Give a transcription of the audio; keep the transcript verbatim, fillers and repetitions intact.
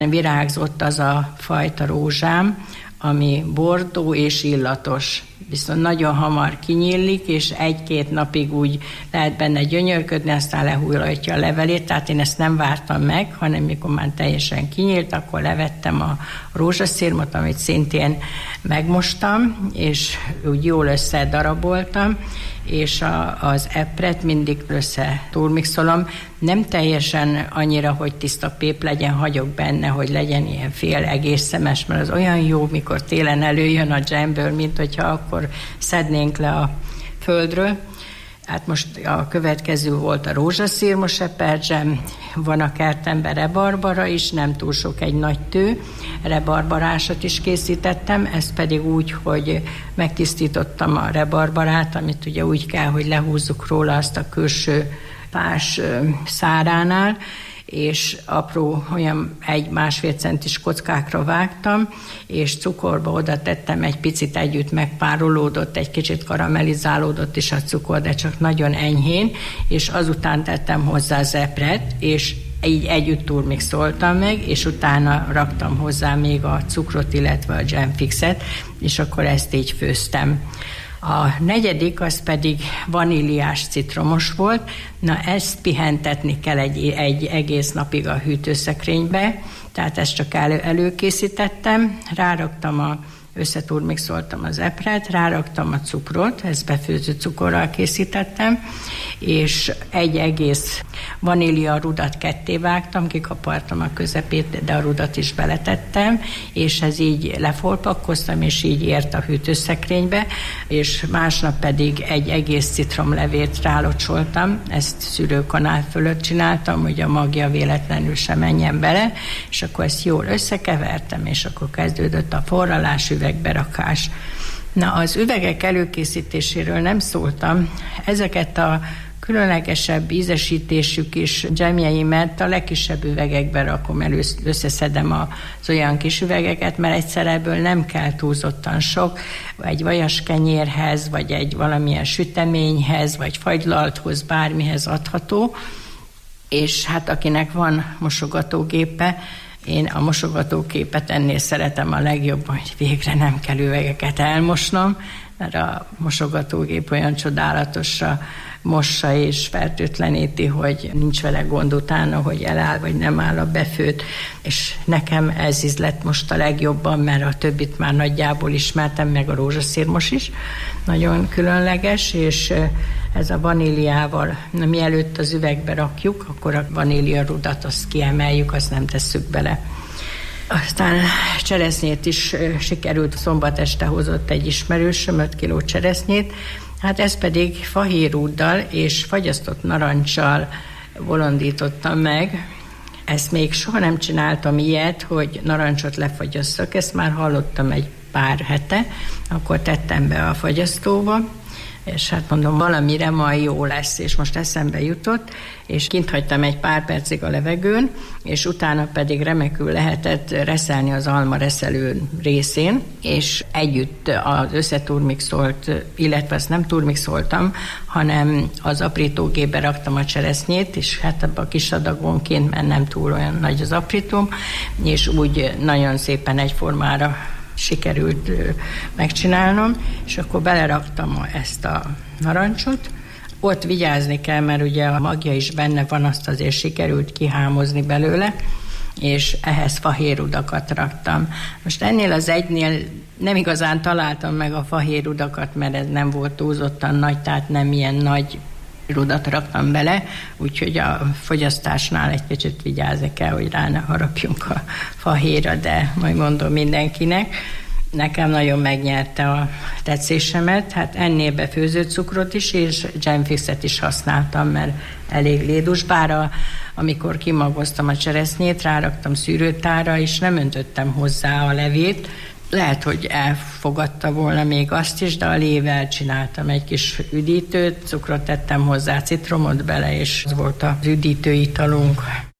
Virágzott az a fajta rózsám, ami bordó és illatos. Viszont nagyon hamar kinyílik, és egy-két napig úgy lehet benne gyönyörködni, aztán lehullatja a levelét, tehát én ezt nem vártam meg, hanem mikor már teljesen kinyílt, akkor levettem a rózsaszirmot, amit szintén megmostam, és úgy jól összedaraboltam, és a, az epret mindig össze túlmixolom. Nem teljesen annyira, hogy tiszta pép legyen, hagyok benne, hogy legyen ilyen fél egész szemes, mert az olyan jó, mikor télen előjön a dzsemből, mint hogyha akkor szednénk le a földről. Hát most a következő volt a rózsaszirmos eperdzsem, van a kertemben rebarbara is, nem túl sok, egy nagy tő, rebarbarásat is készítettem, ez pedig úgy, hogy megtisztítottam a rebarbarát, amit ugye úgy kell, hogy lehúzzuk róla azt a külső pás száránál, és apró, olyan egy-másfél centis kockákra vágtam, és cukorba oda tettem egy picit, együtt megpárolódott, egy kicsit karamellizálódott is a cukor, de csak nagyon enyhén, és azután tettem hozzá az epret, és így együtt túlmixoltam meg, és utána raktam hozzá még a cukrot, illetve a dzsemfixet, és akkor ezt így főztem. A negyedik az pedig vaníliás citromos volt. Na, ezt pihentetni kell egy, egy egész napig a hűtőszekrénybe, tehát ezt csak elő, előkészítettem, ráraktam a összetúrmixoltam az epret, ráraktam a cukrot, ezt befőző cukorral készítettem, és egy egész vanília rudat ketté vágtam, kikapartam a közepét, de a rudat is beletettem, és ez így lefolpakkoztam, és így ért a hűtőszekrénybe, és másnap pedig egy egész citromlevét rálocsoltam, ezt szűrőkanál fölött csináltam, hogy a magja véletlenül sem menjen bele, és akkor ezt jól összekevertem, és akkor kezdődött a forralás, üvegberakás. Na, az üvegek előkészítéséről nem szóltam. Ezeket a különlegesebb ízesítésük is dzsemjeimet a legkisebb üvegekbe rakom, először összeszedem az olyan kis üvegeket, mert egyszer ebből nem kell túlzottan sok, egy vajaskenyérhez, vagy egy valamilyen süteményhez, vagy fagylalthoz, bármihez adható, és hát akinek van mosogatógépe, én a mosogatógépet ennél szeretem a legjobban, hogy végre nem kell üvegeket elmosnom, mert a mosogatógép olyan csodálatosra mossa és fertőtleníti, hogy nincs vele gond utána, hogy eláll vagy nem áll a befőt, és nekem ez íz lett most a legjobban, mert a többit már nagyjából ismertem, meg a rózsaszirmos is, nagyon különleges, és ez a vaníliával, na, mielőtt az üvegbe rakjuk, akkor a vanília rudat azt kiemeljük, azt nem tesszük bele. Aztán cseresznyét is sikerült, szombat este hozott egy ismerősöm, öt kiló cseresznyét, hát ez pedig fahérúddal és fagyasztott naranccsal bolondítottam meg. Ezt még soha nem csináltam ilyet, hogy narancsot lefagyasszak, ezt már hallottam egy pár hete, akkor tettem be a fagyasztóba, és hát mondom, valamire majd jó lesz, és most eszembe jutott, és kint hagytam egy pár percig a levegőn, és utána pedig remekül lehetett reszelni az alma reszelő részén, és együtt az összetúrmixolt, illetve ezt nem túrmixoltam, hanem az aprítógépbe raktam a cseresznyét, és hát ebben a kis adagonként, mert nem túl olyan nagy az aprítóm, és úgy nagyon szépen egyformára sikerült megcsinálnom, és akkor beleraktam ezt a narancsot. Ott vigyázni kell, mert ugye a magja is benne van, azt azért sikerült kihámozni belőle, és ehhez fahérudakat raktam. Most ennél az egynél nem igazán találtam meg a fahérudakat, mert ez nem volt túlzottan nagy, tehát nem ilyen nagy rudat raktam bele, úgyhogy a fogyasztásnál egy kicsit vigyázni kell, hogy rá ne harapjunk a fahéra, de majd mondom mindenkinek. Nekem nagyon megnyerte a tetszésemet, hát ennél befőzött cukrot is, és dzsemfixet is használtam, mert elég lédus, bár a, amikor kimagoztam a cseresznyét, ráraktam szűrőtárra, és nem öntöttem hozzá a levét. Lehet, hogy elfogadta volna még azt is, de a lével csináltam egy kis üdítőt, cukrot tettem hozzá, citromot bele, és az volt az üdítő italunk.